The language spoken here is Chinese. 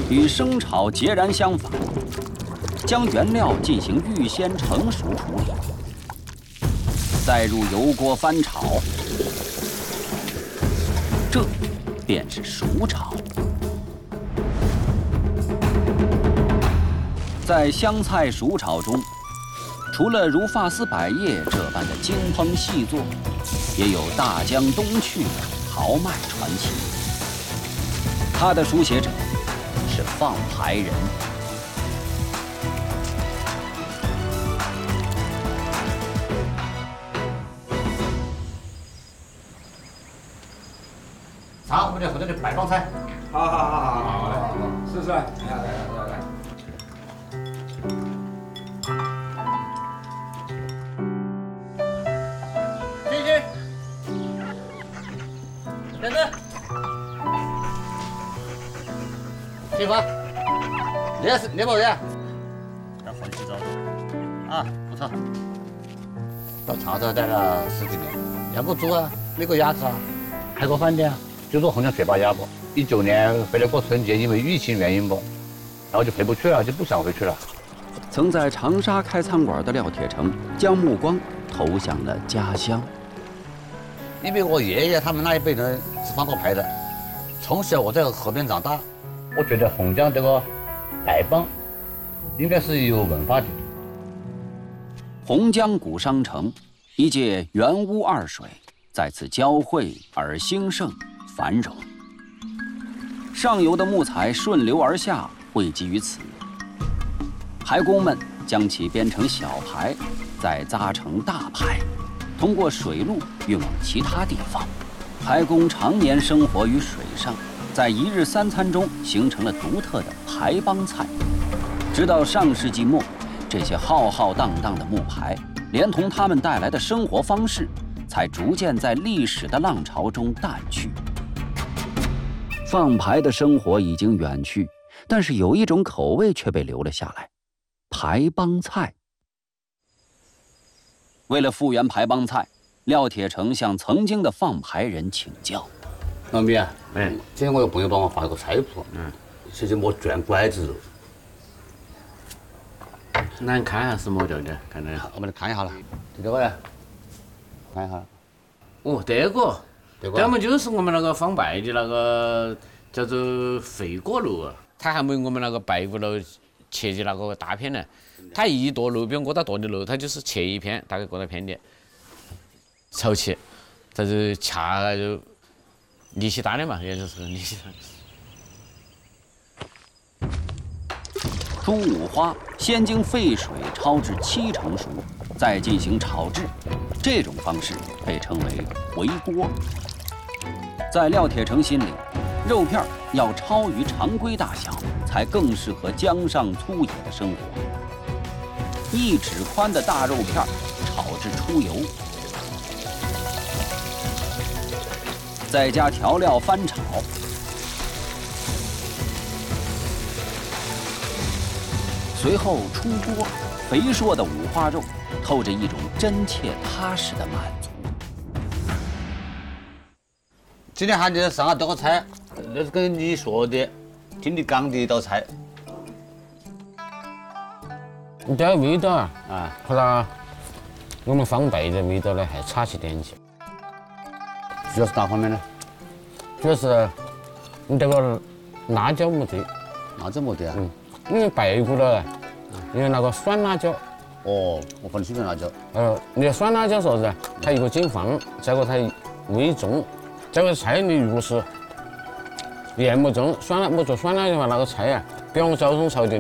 与生炒截然相反，将原料进行预先成熟处理，再入油锅翻炒，这便是熟炒。在湘菜熟炒中，除了如发丝百叶这般的精烹细作，也有大江东去的豪迈传奇。它的书写者是放牌人。 好，我们来喝点白帮菜。 好，来，试试。来。 进去。等等。媳妇，练不练？ 要放起早啊，不错。 到长沙待了10几年，养过猪啊，喂过鸭子啊，开过饭店啊，就说衡阳缺把鸭不？19年回来过春节，因为疫情原因不，然后就回不去了，就不想回去了。 曾在长沙开餐馆的廖铁成，将目光投向了家乡。 因为我爷爷他们那一辈人是放过牌的，从小我在河边长大，我觉得洪江这个白帮应该是有文化的。 洪江古商城，一界圆污二水在此交汇而兴盛繁荣。上游的木材顺流而下，汇集于此。排工们将其编成小排，再扎成大排，通过水路运往其他地方。排工常年生活于水上，在一日三餐中形成了独特的排帮菜。直到上世纪末，这些浩浩荡荡的木排，连同他们带来的生活方式，才逐渐在历史的浪潮中淡去。放牌的生活已经远去，但是有一种口味却被留了下来。排帮菜。为了复原排帮菜，廖铁成向曾经的放牌人请教。 老米啊，今天我有朋友帮我发了个菜谱，写些么卷拐子肉。 那你看下是么调的？看那。 我们来看一下了，这个呢，看一下。 哦，这么就是我们那个放拜的那个叫做肥锅肉啊，它还没我们那个拜五肉切的那个大片呢。它一剁肉比我大剁的肉，它就是切一片，大概过大片的，炒起，这就恰就力气大的嘛，也就是力气大。 猪五花先经沸水焯至7成熟，再进行炒制，这种方式被称为回锅。在廖铁成心里，肉片要超于常规大小，才更适合江上粗野的生活。1指宽的大肉片炒至出油，再加调料翻炒。随后出锅，肥硕的五花肉透着一种真切踏实的满足。 今天喊你上来这个菜，那是跟你说的，听你讲的一道菜。 这个味道啊，和那我们放拜的味道呢还差起点去。 主要是哪方面呢？ 主要是你这个辣椒没对， 辣椒没得啊？ 因为拜过了，因为那个酸辣椒。 哦，我放的新鲜辣椒。 你的酸辣椒啥子？它一个紧放，再个它味重，这个菜你如果是盐没重，没做酸辣椒的话，那个菜啊，比我早中炒的。